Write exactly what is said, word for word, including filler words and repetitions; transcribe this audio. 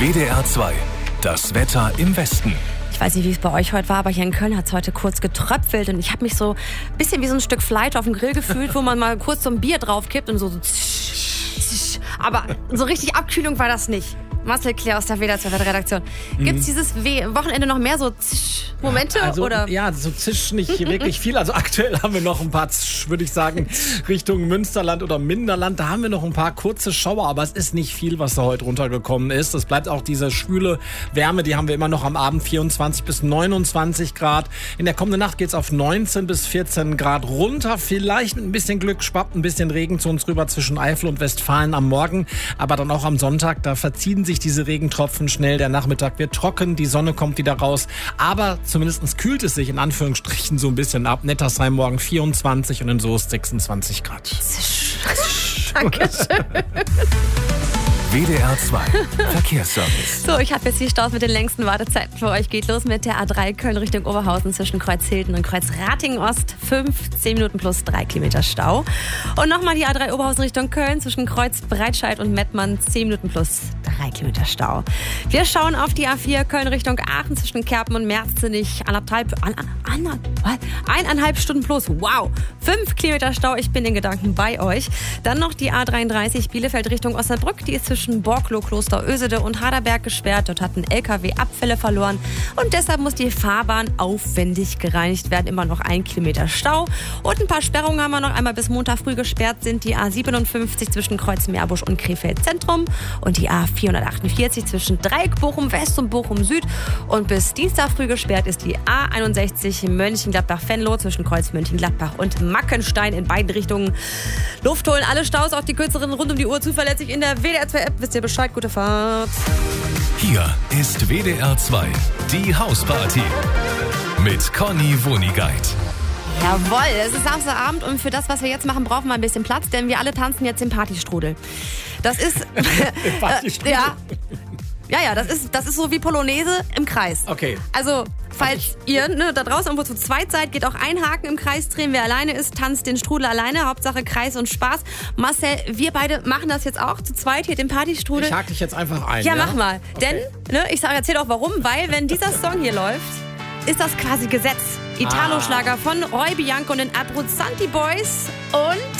W D R zwei. Das Wetter im Westen. Ich weiß nicht, wie es bei euch heute war, aber hier in Köln hat es heute kurz getröpfelt und ich habe mich so ein bisschen wie so ein Stück Fleisch auf dem Grill gefühlt, wo man mal kurz so ein Bier drauf kippt und so, so zisch, zisch. Aber so richtig Abkühlung war das nicht. Marcel Claire aus der W D R zwei Redaktion. Gibt es dieses We- Wochenende noch mehr so Zisch-Momente? Also, oder? Ja, so Zisch nicht wirklich viel. Also aktuell haben wir noch ein paar Zisch, würde ich sagen, Richtung Münsterland oder Minderland. Da haben wir noch ein paar kurze Schauer, aber es ist nicht viel, was da heute runtergekommen ist. Es bleibt auch diese schwüle Wärme, die haben wir immer noch am Abend, vierundzwanzig bis neunundzwanzig Grad. In der kommenden Nacht geht es auf neunzehn bis vierzehn Grad runter. Vielleicht mit ein bisschen Glück schwappt ein bisschen Regen zu uns rüber zwischen Eifel und Westfalen am Morgen. Aber dann auch am Sonntag, da verziehen sich diese Regentropfen schnell. Der Nachmittag wird trocken, die Sonne kommt wieder raus. Aber zumindest kühlt es sich in Anführungsstrichen so ein bisschen ab. Nettersheim morgen vierundzwanzig und in Soest sechsundzwanzig Grad. Dankeschön. W D R zwei. Verkehrsservice. So, ich habe jetzt die Staus mit den längsten Wartezeiten für euch. Geht los mit der A drei Köln Richtung Oberhausen zwischen Kreuzhilden und Kreuzratingen-Ost. fünfzehn Minuten plus drei Kilometer Stau. Und nochmal die A drei Oberhausen Richtung Köln zwischen Kreuz Breitscheid und Mettmann. zehn Minuten plus drei Kilometer Stau. Wir schauen auf die A vier Köln Richtung Aachen zwischen Kerpen und Merzenich. Anderthalb, an, an, an, eineinhalb Stunden plus. Wow. fünf Kilometer Stau. Ich bin in Gedanken bei euch. Dann noch die A dreiunddreißig Bielefeld Richtung Osnabrück. Die ist zwischen Borklow, Kloster Ösede und Harderberg gesperrt. Dort hat ein L K W Abfälle verloren und deshalb muss die Fahrbahn aufwendig gereinigt werden. Immer noch ein Kilometer Stau und ein paar Sperrungen haben wir noch. Einmal bis Montag früh gesperrt sind die A siebenundfünfzig zwischen Kreuz Meerbusch und Krefeld Zentrum und die A vierhundertachtundvierzig zwischen Dreieck Bochum West und Bochum Süd und bis Dienstag früh gesperrt ist die A einundsechzig Mönchengladbach-Venlo zwischen Kreuz Mönchengladbach und Mackenstein in beiden Richtungen. Luft holen, alle Staus auf die kürzeren rund um die Uhr zuverlässig in der W D R zwei App. Wisst ihr Bescheid? Gute Fahrt. Hier ist W D R zwei. Die Hausparty. Mit Conny Wonigkeit. Jawohl, es ist Samstagabend und für das, was wir jetzt machen, brauchen wir ein bisschen Platz, denn wir alle tanzen jetzt den Partystrudel. Das ist... Partystrudel? äh, ja. Ja, ja, das ist, das ist so wie Polonaise im Kreis. Okay. Also, falls ihr ne, da draußen irgendwo zu zweit seid, geht auch ein Haken im Kreis drehen. Wer alleine ist, tanzt den Strudel alleine. Hauptsache Kreis und Spaß. Marcel, wir beide machen das jetzt auch zu zweit hier, den Partystrudel. Ich hake dich jetzt einfach ein. Ja, Ja, mach mal. Okay. Denn, ne, ich sag, erzähl auch warum, weil wenn dieser Song hier läuft, ist das quasi Gesetz. Italo-Schlager von Roy Bianco und den Abruzzanti Boys und...